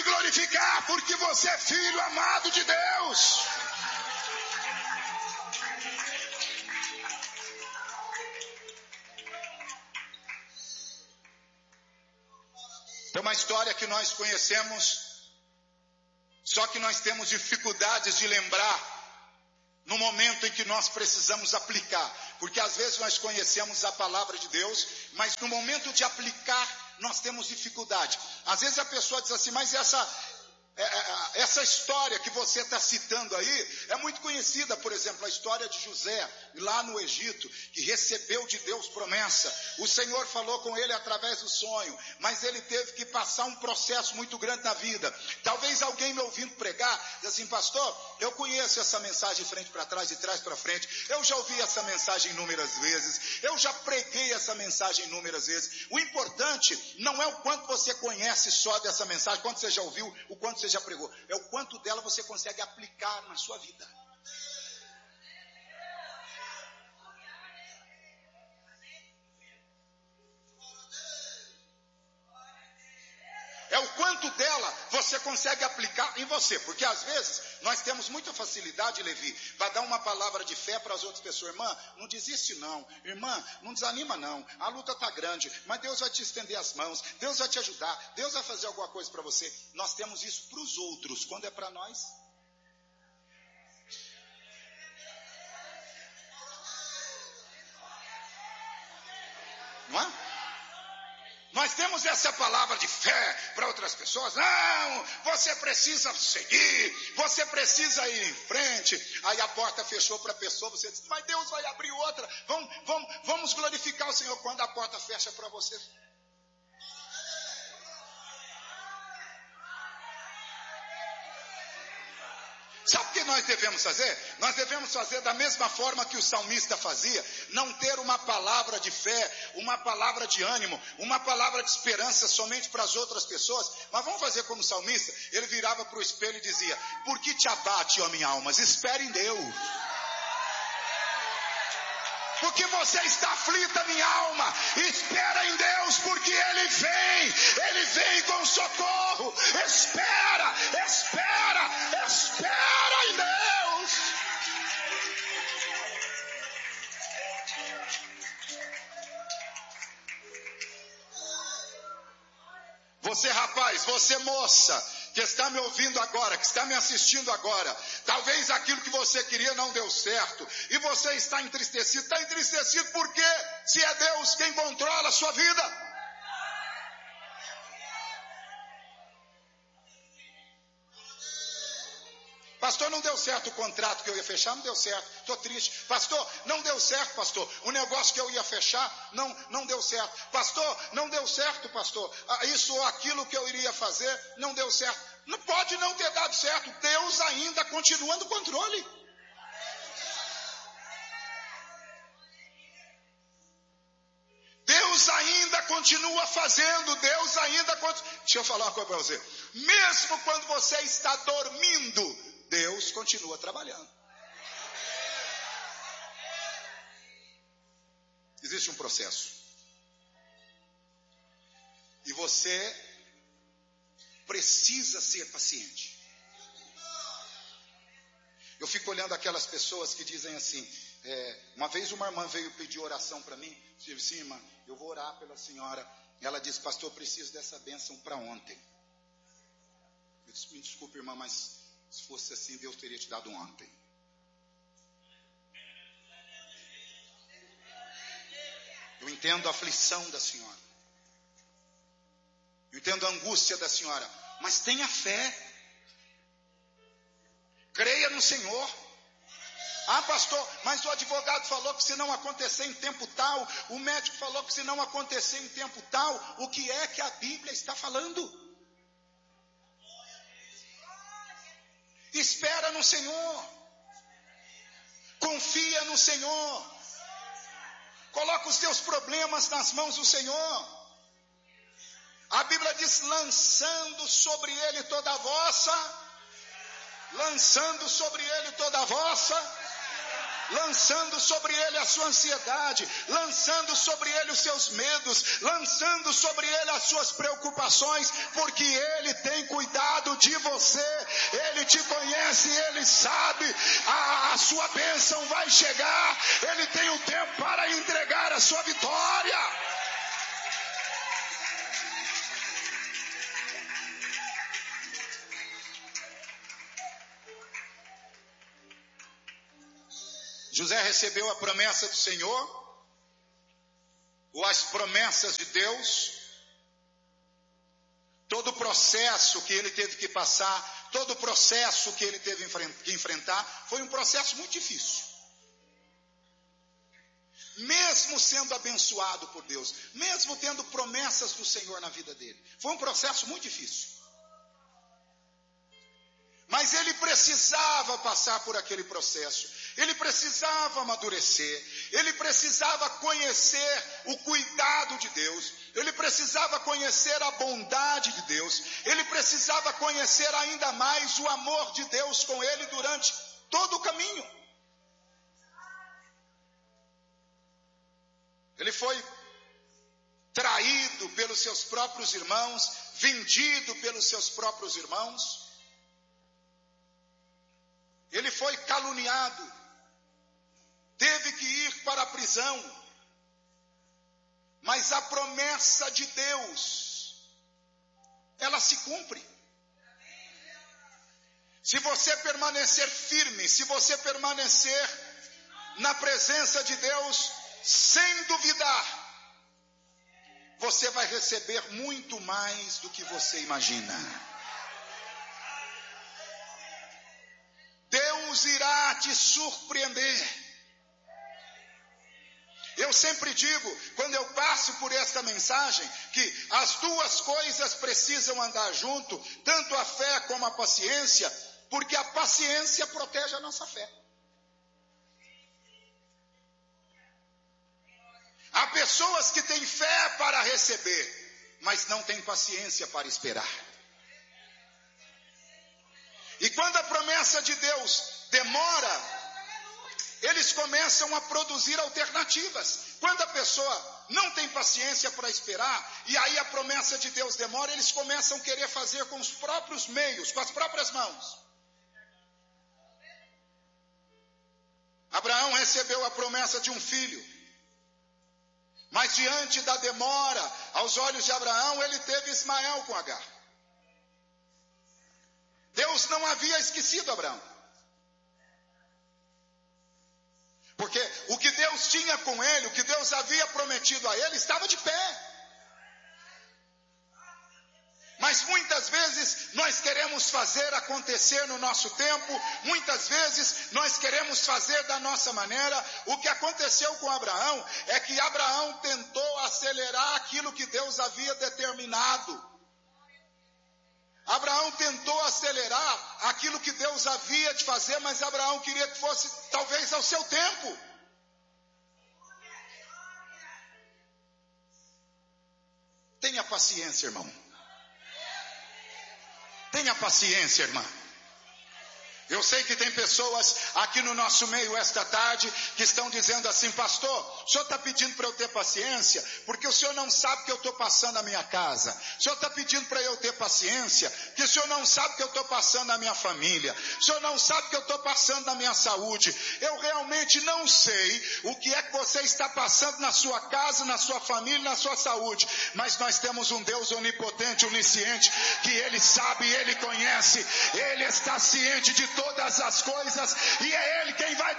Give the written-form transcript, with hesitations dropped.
glorificar, porque você é filho amado de Deus. Tem uma história que nós conhecemos, só que nós temos dificuldades de lembrar no momento em que nós precisamos aplicar. Porque às vezes nós conhecemos a palavra de Deus, mas no momento de aplicar nós temos dificuldade. Às vezes a pessoa diz assim, mas essa história que você está citando aí é muito conhecida. Por exemplo, a história de José lá no Egito, que recebeu de Deus promessa. O Senhor falou com ele através do sonho, mas ele teve que passar um processo muito grande na vida. Talvez alguém me ouvindo pregar diz assim, pastor, eu conheço essa mensagem de frente para trás, de trás para frente, eu já ouvi essa mensagem inúmeras vezes, eu já preguei essa mensagem inúmeras vezes. O importante não é o quanto você conhece só dessa mensagem, quanto você já ouviu, o quanto você já pregou, é o quanto dela você consegue aplicar na sua vida. É o quanto dela você consegue aplicar em você. Porque às vezes nós temos muita facilidade, Levi, para dar uma palavra de fé para as outras pessoas. Irmã, não desiste não. Irmã, não desanima não. A luta está grande, mas Deus vai te estender as mãos. Deus vai te ajudar. Deus vai fazer alguma coisa para você. Nós temos isso para os outros. Quando é para nós? Não é? Nós temos essa palavra de fé para outras pessoas. Não, você precisa seguir, você precisa ir em frente. Aí a porta fechou para a pessoa, você diz, mas Deus vai abrir outra. Vamos glorificar o Senhor quando a porta fecha para você. Sabe o que nós devemos fazer? Nós devemos fazer da mesma forma que o salmista fazia. Não ter uma palavra de fé, uma palavra de ânimo, uma palavra de esperança somente para as outras pessoas. Mas vamos fazer como o salmista. Ele virava para o espelho e dizia, por que te abate, ó minha alma? Espere em Deus. Porque você está aflita, minha alma, espera em Deus, porque Ele vem com socorro. Espera em Deus. Você rapaz, você moça, que está me ouvindo agora, que está me assistindo agora, talvez aquilo que você queria não deu certo, e você está entristecido porque se é Deus quem controla a sua vida. Pastor, não deu certo o contrato que eu ia fechar, não deu certo, estou triste. Pastor, não deu certo, pastor, o negócio que eu ia fechar, não deu certo. Pastor, não deu certo, pastor, isso ou aquilo que eu iria fazer, não deu certo. Não pode não ter dado certo, Deus ainda continua no controle. Deus ainda continua fazendo, Deus ainda continua. Deixa eu falar uma coisa para você. Mesmo quando você está dormindo, Deus continua trabalhando. Existe um processo. E você precisa ser paciente. Eu fico olhando aquelas pessoas que dizem assim, uma vez uma irmã veio pedir oração para mim, eu disse, sim, irmã, eu vou orar pela senhora. Ela disse, pastor, eu preciso dessa bênção para ontem. Eu disse, me desculpe, irmã, mas se fosse assim, Deus teria te dado ontem. Eu entendo a aflição da senhora. Eu entendo a angústia da senhora. Mas tenha fé. Creia no Senhor. Ah, pastor, mas o advogado falou que se não acontecer em tempo tal, o médico falou que se não acontecer em tempo tal, o que é que a Bíblia está falando? Espera no Senhor. Confia no Senhor. Coloca os teus problemas nas mãos do Senhor. A Bíblia diz, lançando sobre Ele toda a vossa lançando sobre ele a sua ansiedade, lançando sobre ele os seus medos, lançando sobre ele as suas preocupações, porque ele tem cuidado de você, ele te conhece, ele sabe, a sua bênção vai chegar, ele tem o tempo para entregar a sua vitória. José recebeu a promessa do Senhor, ou as promessas de Deus, todo o processo que ele teve que passar, todo o processo que ele teve que enfrentar, foi um processo muito difícil. Mesmo sendo abençoado por Deus, mesmo tendo promessas do Senhor na vida dele, foi um processo muito difícil. Mas ele precisava passar por aquele processo, ele precisava amadurecer, ele precisava conhecer o cuidado de Deus, ele precisava conhecer a bondade de Deus, ele precisava conhecer ainda mais o amor de Deus com ele durante todo o caminho. Ele foi traído pelos seus próprios irmãos, vendido pelos seus próprios irmãos. Ele foi caluniado, teve que ir para a prisão, mas a promessa de Deus, ela se cumpre. Se você permanecer firme, se você permanecer na presença de Deus, sem duvidar, você vai receber muito mais do que você imagina. Deus irá te surpreender. Eu sempre digo, quando eu passo por esta mensagem, que as duas coisas precisam andar junto, tanto a fé como a paciência, porque a paciência protege a nossa fé. Há pessoas que têm fé para receber, mas não têm paciência para esperar. E quando a promessa de Deus demora, eles começam a produzir alternativas. Quando a pessoa não tem paciência para esperar, e aí a promessa de Deus demora, eles começam a querer fazer com os próprios meios, com as próprias mãos. Abraão recebeu a promessa de um filho, mas diante da demora, aos olhos de Abraão, ele teve Ismael com Agar. Deus não havia esquecido Abraão. Porque o que Deus tinha com ele, o que Deus havia prometido a ele, estava de pé. Mas muitas vezes nós queremos fazer acontecer no nosso tempo, muitas vezes nós queremos fazer da nossa maneira. O que aconteceu com Abraão é que Abraão tentou acelerar aquilo que Deus havia determinado. Abraão tentou acelerar aquilo que Deus havia de fazer, mas Abraão queria que fosse talvez ao seu tempo. Tenha paciência, irmão. Tenha paciência, irmã. Eu sei que tem pessoas aqui no nosso meio esta tarde que estão dizendo assim: pastor, o senhor está pedindo para eu ter paciência porque o senhor não sabe que eu estou passando na minha casa. O senhor está pedindo para eu ter paciência porque o senhor não sabe que eu estou passando na minha família. O senhor não sabe que eu estou passando na minha saúde. Eu realmente não sei o que é que você está passando na sua casa, na sua família, na sua saúde. Mas nós temos um Deus onipotente, onisciente, que Ele sabe, Ele conhece, Ele está ciente de todas as coisas, e é Ele quem vai